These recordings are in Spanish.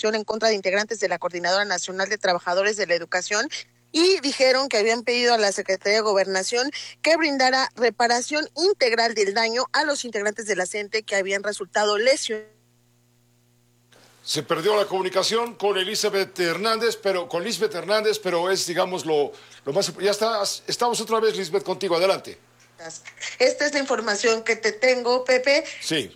agresión en contra de integrantes de la Coordinadora Nacional de Trabajadores de la Educación y dijeron que habían pedido a la Secretaría de Gobernación que brindara reparación integral del daño a los integrantes de la CENTE que habían resultado lesionados. Se perdió la comunicación con Lisbeth Hernández, pero es, digamos, lo más... Ya estamos otra vez, Lisbeth, contigo, adelante. Esta es la información que te tengo, Pepe. Sí.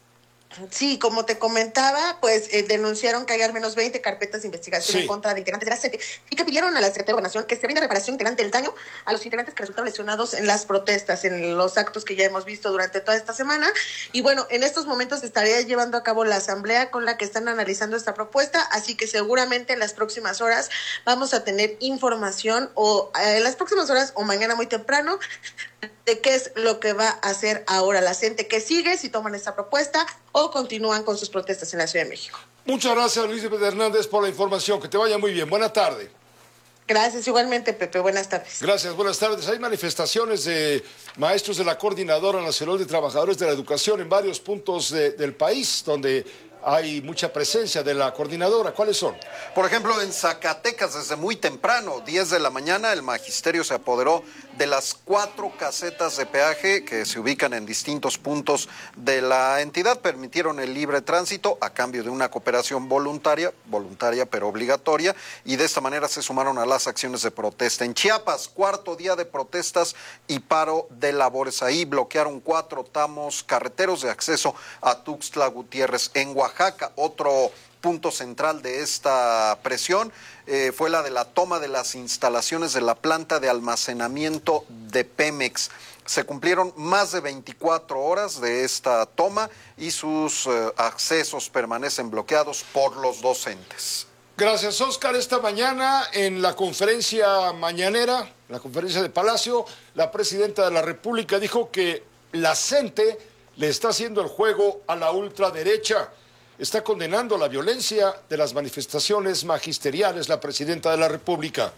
Sí, como te comentaba, pues denunciaron que hay al menos 20 carpetas de investigación en contra de integrantes de la CENTE y que pidieron a la Secretaría de Gobernación que se brinde reparación integral del daño a los integrantes que resultaron lesionados en las protestas, en los actos que ya hemos visto durante toda esta semana. Y bueno, en estos momentos se estaría llevando a cabo la asamblea con la que están analizando esta propuesta, así que seguramente en las próximas horas vamos a tener información o en las próximas horas o mañana muy temprano de qué es lo que va a hacer ahora la CENTE, que sigue, si toman esta propuesta o continúan con sus protestas en la Ciudad de México. Muchas gracias, Lisbeth Hernández, por la información. Que te vaya muy bien. Buena tarde. Gracias, igualmente, Pepe. Buenas tardes. Gracias, buenas tardes. Hay manifestaciones de maestros de la Coordinadora Nacional de Trabajadores de la Educación en varios puntos del país, donde hay mucha presencia de la coordinadora. ¿Cuáles son? Por ejemplo, en Zacatecas, desde muy temprano, 10 de la mañana, el magisterio se apoderó de las 4 casetas de peaje que se ubican en distintos puntos de la entidad. Permitieron el libre tránsito a cambio de una cooperación voluntaria pero obligatoria, y de esta manera se sumaron a las acciones de protesta. En Chiapas, 4º día de protestas y paro de labores. Ahí bloquearon 4 tramos carreteros de acceso a Tuxtla Gutiérrez. En Oaxaca, otro punto central de esta presión fue la de la toma de las instalaciones de la planta de almacenamiento de Pemex. Se cumplieron más de 24 horas de esta toma y sus accesos permanecen bloqueados por los docentes. Gracias, Oscar. Esta mañana en la conferencia mañanera, la conferencia de Palacio, la presidenta de la República dijo que la CENTE le está haciendo el juego a la ultraderecha. Está condenando la violencia de las manifestaciones magisteriales, la presidenta de la República.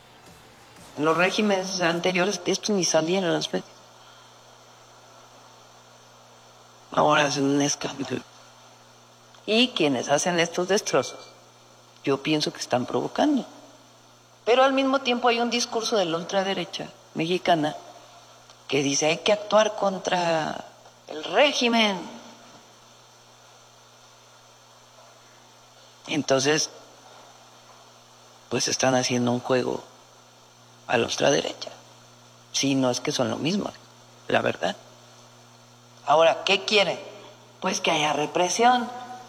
En los regímenes anteriores esto ni salía en las medios. Ahora es un escándalo. Y quienes hacen estos destrozos, yo pienso que están provocando. Pero al mismo tiempo hay un discurso de la ultraderecha mexicana que dice hay que actuar contra el régimen. Entonces, pues están haciendo un juego a la ultraderecha. Sí, no es que son lo mismo, la verdad. Ahora, ¿qué quiere? Pues que haya represión.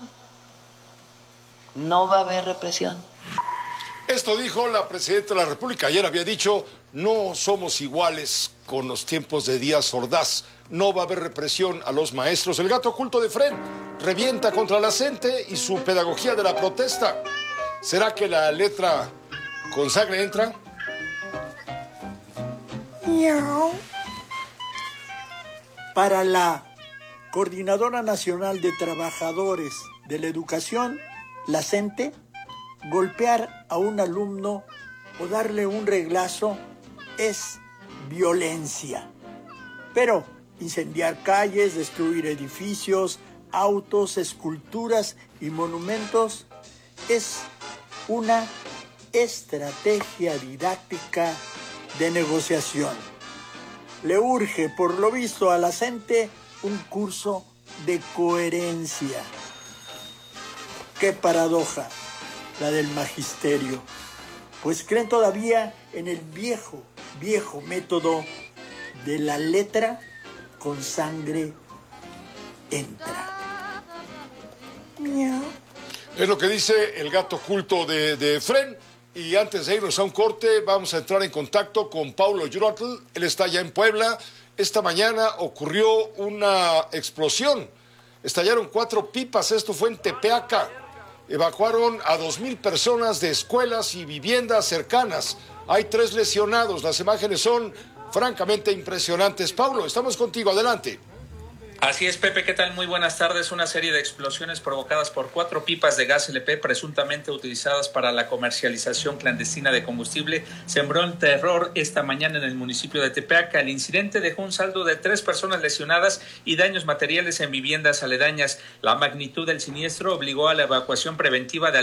No va a haber represión. Esto dijo la presidenta de la República. Ayer había dicho, no somos iguales con los tiempos de Díaz Ordaz. No va a haber represión a los maestros. El gato oculto de Fren revienta contra la CENTE y su pedagogía de la protesta. ¿Será que la letra con sangre entra? Miau. Para la Coordinadora Nacional de Trabajadores de la Educación, la CENTE, golpear a un alumno o darle un reglazo es violencia. Pero incendiar calles, destruir edificios, autos, esculturas y monumentos es una estrategia didáctica de negociación. Le urge, por lo visto, a la CENTE un curso de coherencia. ¡Qué paradoja la del magisterio! Pues creen todavía en el viejo método de la letra con sangre entra. Miau. Es lo que dice el gato oculto de Fren. Y antes de irnos a un corte, vamos a entrar en contacto con Paulo Yurotl. Él está ya en Puebla. Esta mañana ocurrió una explosión. Estallaron 4 pipas. Esto fue en Tepeaca. Evacuaron a 2,000 personas de escuelas y viviendas cercanas. Hay 3 lesionados. Las imágenes son francamente impresionantes. Paulo, estamos contigo. Adelante. Así es, Pepe, ¿qué tal? Muy buenas tardes. Una serie de explosiones provocadas por 4 pipas de gas LP presuntamente utilizadas para la comercialización clandestina de combustible sembró el terror esta mañana en el municipio de Tepeaca. El incidente dejó un saldo de 3 personas lesionadas y daños materiales en viviendas aledañas. La magnitud del siniestro obligó a la evacuación preventiva de